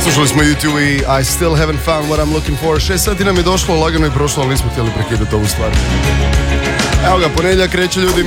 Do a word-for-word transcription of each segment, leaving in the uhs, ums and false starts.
Slušali smo YouTube i I still haven't found what I'm looking for. Šest sati nam je došlo, lagano je prošlo, ali nismo htjeli prekidati ovu stvar. Evo ga, ponedjeljak kreće ljudi.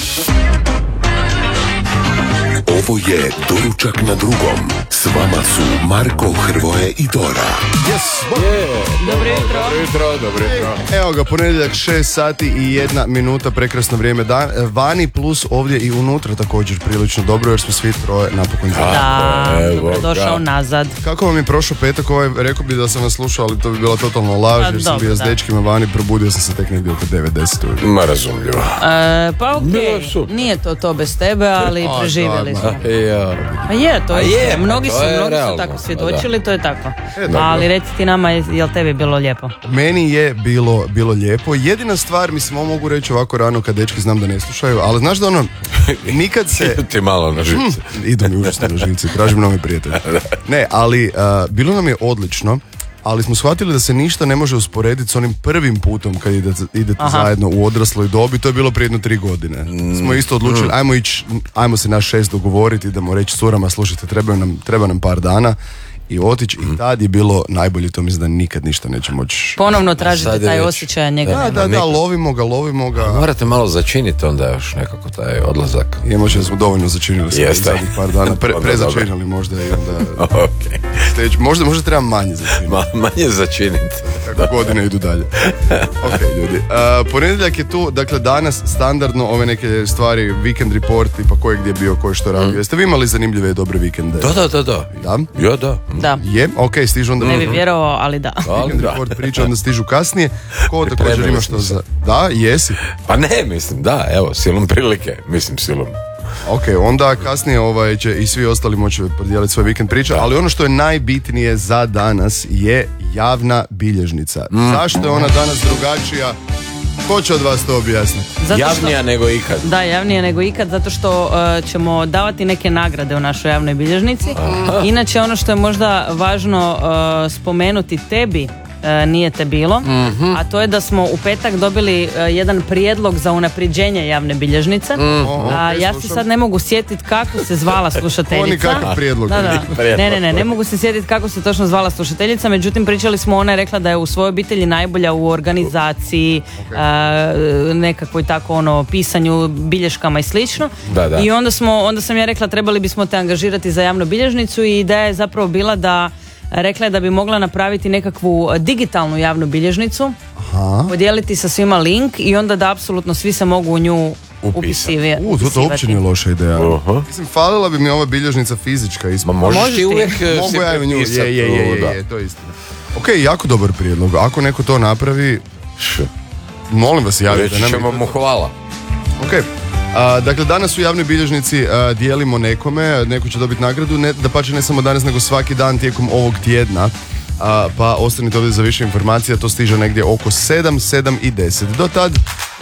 Ovo je Doručak na drugom. S vama su Marko, Hrvoje i Dora. Yes, bo- Yeah. Dobro jutro. Dobro jutro, dobro jutro. Evo ga, ponedjeljak, šest sati i jedna minuta, prekrasno vrijeme dan. Vani plus ovdje i unutra također prilično dobro, jer smo svi troje napokon zajedno. Da, Evo dobrodošao ga. nazad. Kako vam je prošao petak ovaj, rekao bi da sam vas slušao, ali to bi bila totalno laž, Pa, jer sam dobro, bio s da. dečkima vani, probudio sam se tek negdje oko devet deset ujutro. Ma razumljivo. E, pa Bilo okej, je super. nije to to bez tebe, ali A, preživjeli da, smo. ma. Ja. A je, to A je, je, pa mnogi to su, je mnogi su realno, tako pa svjedočili, to je tako. E, dobro. Ali reci ti nama, je- jel tebi bilo lijepo? Meni je bilo, bilo lijepo. Jedina stvar, mislim, ovo mogu reći ovako rano kad dečki znam da ne slušaju, ali znaš da ono, nikad se... Idu ti malo na živce. Idu mi užasno na živce, tražim novi prijatelj. Ne, ali uh, bilo nam je odlično, ali smo shvatili da se ništa ne može usporediti s onim prvim putom kad idete, idete Aha. zajedno u odrasloj dobi, to je bilo prije jedno tri godine. Smo isto odlučili, ajmo ići, ajmo se naš šest dogovoriti, idemo reći curama, slušajte, treba nam, treba nam par dana i otići i tad je bilo najbolje, to mislim da nikad ništa neće moći. Ponovno sad tražite je taj već- osjećaj, a njega Da, nema. da, da, neko- lovimo ga, lovimo ga. Morate malo začiniti onda još nekako taj odlazak. I možda da smo dovoljno začinili sve Jeste. zadnjih par dana, Pre, Onda prezačinili možda i onda Ok. sljedeći, možda, možda treba manje začiniti. Ma, manje začiniti. Kako godine idu dalje. Ok, ljudi. Uh, ponedjeljak je tu, dakle danas standardno ove neke stvari, weekend report, tipa ko je gdje bio, ko je što radio. Jeste vi imali zanimljive i dobre vikende? Da, da, da, da. Da? Ja, da. Da, Je? Ok, stižu onda... ne bi vjerovao, ali da. Weekend Ali da. report priča, onda stižu kasnije. Ko također Pripremili ima smo što se. za... Da, jesi? Pa ne, mislim, da, evo, silom prilike. Mislim, silom. Ok, onda kasnije ovaj, će i svi ostali moći podijeliti svoj vikend priča, ali ono što je najbitnije za danas je javna bilježnica. Zašto je ona danas drugačija? Ko će od vas to objasniti? Zato što- Javnija nego ikad. Da, javnije nego ikad, zato što uh, ćemo davati neke nagrade u našoj javnoj bilježnici. Inače, ono što je možda važno uh, spomenuti tebi, uh, nije te bilo, a to je da smo u petak dobili uh, jedan prijedlog za unapređenje javne bilježnice. O, A ok, ja se slušam. sad ne mogu sjetiti kako se zvala slušateljica. Oni kakav prijedlog. Da, da. Prijedlog. Ne, ne, ne, ne mogu se sjetiti kako se točno zvala slušateljica, međutim pričali smo, ona je rekla da je u svojoj obitelji najbolja u organizaciji, a, nekakvoj tako ono pisanju, bilješkama i slično. Da, da. I onda smo, onda sam ja rekla trebali bismo te angažirati za javnu bilježnicu i ideja je zapravo bila da rekla je da bi mogla napraviti nekakvu digitalnu javnu bilježnicu, Aha. podijeliti sa svima link i onda da apsolutno svi se mogu u nju upisivi- U, to, to uopće nije loša ideja. Aha. Mislim, falila bi mi ova bilježnica fizička Ma ispod. možeš Možeš ti ti. uvijek eh, Mogu si ja i u nju, prepisat je, je, je, je, u- da. je, to je istina. Ok, jako dobar prijedlog. Ako neko to napravi, Š. molim vas javite. Reći nam- ćemo mu hvala. Ok. A, dakle, danas u javnoj bilježnici a, dijelimo nekome, neko će dobiti nagradu, ne, da pače ne samo danas, nego svaki dan tijekom ovog tjedna. A, pa ostanite ovdje za više informacija, to stiže negdje oko sedam, sedam i deset. Do tad,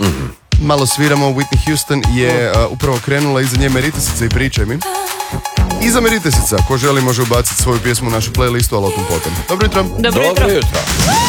malo sviramo, Whitney Houston je a, upravo krenula iza nje Meritesica i Pričaj mi. Iza Meritesica, ko želi može ubaciti svoju pjesmu u našu playlistu, ali o tom potom. Dobro jutro. Dobro jutro. Dobro jutro.